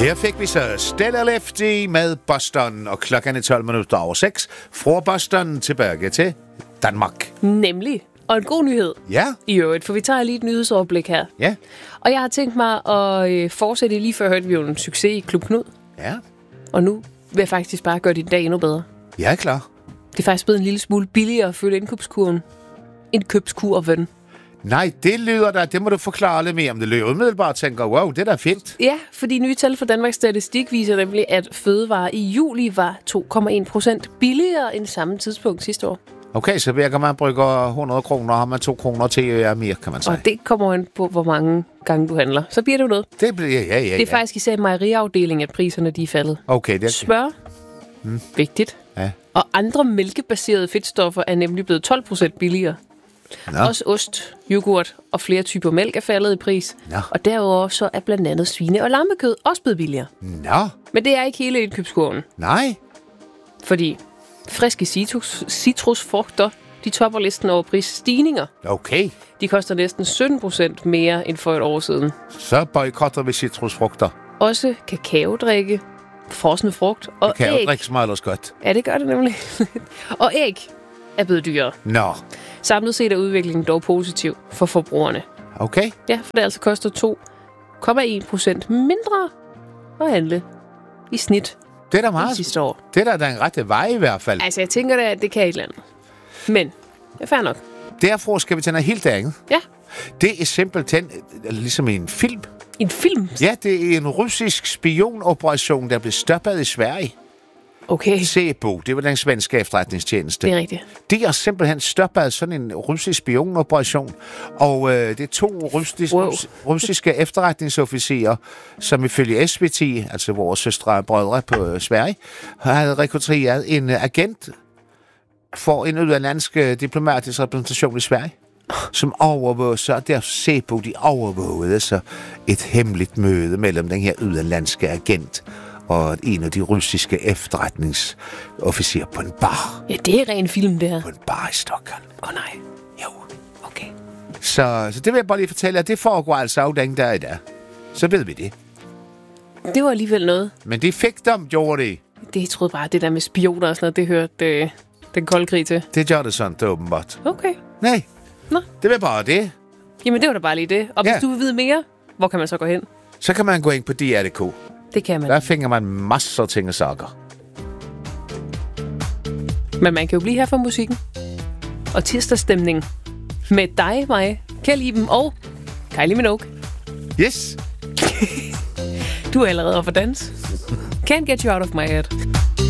Her fik vi så Stella Lefty med Boston, og klokken er 12 minutter over 6. Fra Boston tilbage til Danmark. Nemlig. Og en god nyhed. Ja. I øvrigt, for vi tager lige et nyhedsoverblik her. Ja. Og jeg har tænkt mig at fortsætte lige før hørte vi jo en succes i Klub Knud. Ja. Og nu vil jeg faktisk bare gøre din dag endnu bedre. Jeg er klar. Det er faktisk blevet en lille smule billigere at følge indkøbskurven. Nej, det lyder da. Det må du forklare lidt mere om. Det lyder umiddelbart tænker, wow, det er da fint. Ja, fordi nye tal fra Danmarks Statistik viser nemlig, at fødevarer i juli var 2,1% billigere end samme tidspunkt sidste år. Okay, så hver gang man bruger 100 kroner, har man 2 kroner til at være mere, kan man sige. Og det kommer an på, hvor mange gange du handler. Så bliver det jo noget. Det bliver, ja. Det er faktisk især mejeriafdelingen, at priserne de er faldet. Okay, det er... Smør, vigtigt. Ja. Og andre mælkebaserede fedtstoffer er nemlig blevet 12% billigere. Nå. Også ost, yoghurt og flere typer mælk er faldet i pris. Nå. Og derudover så er blandt andet svine- og lammekød også blevet billigere. Nå, Men det er ikke hele indkøbskurven. nej. Fordi friske citrusfrugter, de topper listen over prisstigninger. Okay, De koster næsten 17% mere end for et år siden. så boykotter vi citrusfrugter. Også kakaodrikke, frosne frugt og Kan jeg jo æg. drikke mig ellers godt. Ja, det gør det nemlig. Og æg er blevet dyrere. Nå, Samlet set er udviklingen dog positiv for forbrugerne. okay. Ja, for det altså koster 2,1% mindre at handle i snit Det er da i meget. sidste år. Det er da en rette vej i hvert fald. Altså, jeg tænker da, at det kan et eller andet. Men, det er fair nok. Derfor skal vi til noget helt andet. Ja, Det er simpelthen ligesom i en film. en film. Ja, det er en russisk spionoperation, der blev stoppet i Sverige. Okay, SÄPO, det var den svenske efterretningstjeneste. det er rigtigt. De har simpelthen stoppet sådan en russisk spionoperation, og det er 2 russiske efterretningsofficerer, som ifølge SVT, altså vores søstre og brødre på Sverige, havde rekrutteret en agent for en udenlandsk diplomatisk repræsentation i Sverige, som overvågede så, der SÄPO, de overvågede så et hemmeligt møde mellem den her udenlandske agent og en af de russiske efterretningsofficerer på en bar. Ja, det er ren film, det her. På en bar i Stockholm. Nej. Jo. Okay. Så det vil jeg bare lige fortælle, at det foregår altså af den der i dag. Så ved vi det. Det var alligevel noget. Men de fik dem, gjorde det. Det troede bare, det der med spioner og sådan noget, det hørte den kolde krig til. Det gør det sådan, det er åbenbart. Okay. Nej, Nå. det var bare det. Jamen, det var da bare lige det. Og hvis Ja. du vil vide mere, hvor kan man så gå hen? Så kan man gå ind på DR.dk. Det kan man. Der finder man masser af ting og sager. Men man kan jo blive her for musikken. Og tirsdagsstemning med dig, mig, Kjell Iben og Kylie Minogue. Yes. Du er allerede oppe at danse. Can't get you out of my head.